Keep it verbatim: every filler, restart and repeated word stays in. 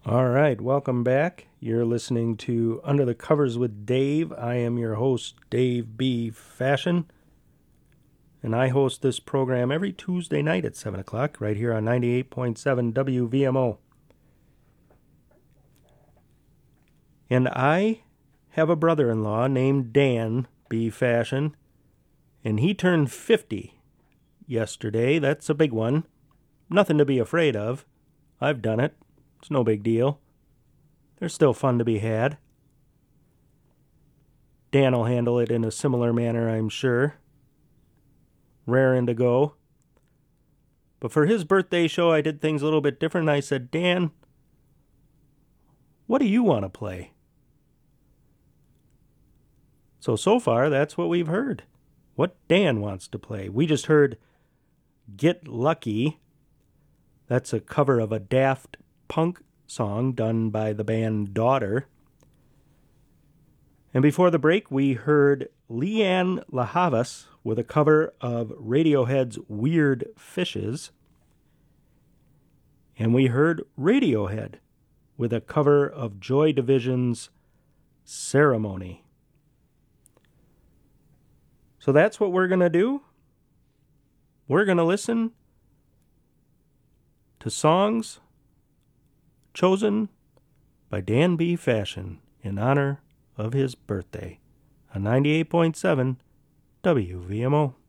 All right, welcome back. You're listening to Under the Covers with Dave. I am your host, Dave B. Fashion, and I host this program every Tuesday night at seven o'clock right here on ninety-eight point seven W V M O. And I have a brother-in-law named Dan B. Fashion, and he turned fifty yesterday. That's a big one. Nothing to be afraid of. I've done it. It's no big deal. There's still fun to be had. Dan will handle it in a similar manner, I'm sure. Raring to go. But for his birthday show, I did things a little bit different. I said, Dan, what do you want to play? So, so far, that's what we've heard. What Dan wants to play. We just heard Get Lucky. That's a cover of a Daft Punk song done by the band Daughter. And before the break, we heard Lianne La Havas with a cover of Radiohead's Weird Fishes. And we heard Radiohead with a cover of Joy Division's Ceremony. So that's what we're going to do. We're going to listen to songs chosen by Dan B. Fashion in honor of his birthday on ninety-eight point seven W V M O.